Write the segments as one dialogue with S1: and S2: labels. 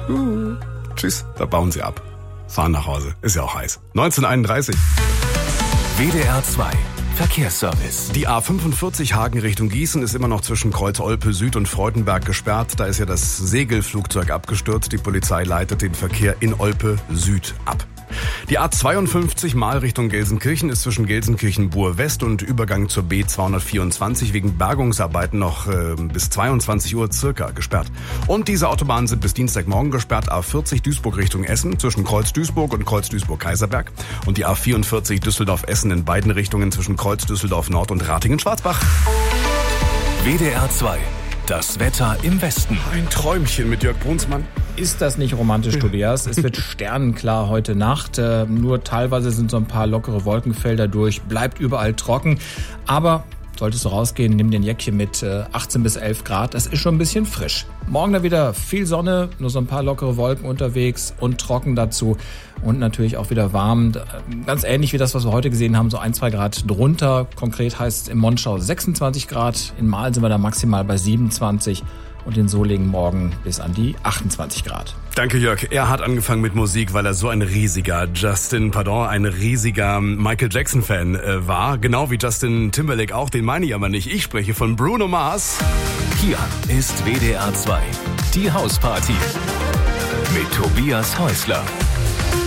S1: Tschüss, da bauen sie ab. Fahren nach Hause, ist ja auch heiß. 19:31.
S2: WDR 2 Verkehrsservice.
S1: Die A45 Hagen Richtung Gießen ist immer noch zwischen Kreuz-Olpe Süd und Freudenberg gesperrt. Da ist ja das Segelflugzeug abgestürzt. Die Polizei leitet den Verkehr in Olpe Süd ab. Die A52 Mal Richtung Gelsenkirchen ist zwischen Gelsenkirchen-Bur West und Übergang zur B224 wegen Bergungsarbeiten noch bis 22 Uhr circa gesperrt. Und diese Autobahnen sind bis Dienstagmorgen gesperrt. A40 Duisburg Richtung Essen zwischen Kreuz Duisburg und Kreuz Duisburg-Kaiserberg. Und die A44 Düsseldorf-Essen in beiden Richtungen zwischen Kreuz Düsseldorf Nord und Ratingen-Schwarzbach.
S2: WDR 2. Das Wetter im Westen.
S1: Ein Träumchen mit Jörg Brunsmann.
S3: Ist das nicht romantisch, Tobias? Es wird sternenklar heute Nacht. Nur teilweise sind so ein paar lockere Wolkenfelder durch. Bleibt überall trocken. Aber solltest du rausgehen, nimm den Jäckchen mit 18 bis 11 Grad. Das ist schon ein bisschen frisch. Morgen dann wieder viel Sonne, nur so ein paar lockere Wolken unterwegs und trocken dazu. Und natürlich auch wieder warm. Ganz ähnlich wie das, was wir heute gesehen haben, so 1-2 Grad drunter. Konkret heißt es in Monschau 26 Grad. In Mahl sind wir da maximal bei 27. Und in Solingen morgen bis an die 28 Grad.
S1: Danke, Jörg. Er hat angefangen mit Musik, weil er so ein riesiger ein riesiger Michael Jackson-Fan war. Genau wie Justin Timberlake auch, den meine ich aber nicht. Ich spreche von Bruno Mars.
S2: Hier ist WDR 2, die Hausparty mit Tobias Häusler.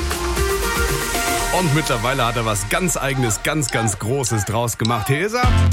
S1: Und mittlerweile hat er was ganz Eigenes, ganz, ganz Großes draus gemacht. Hier ist er.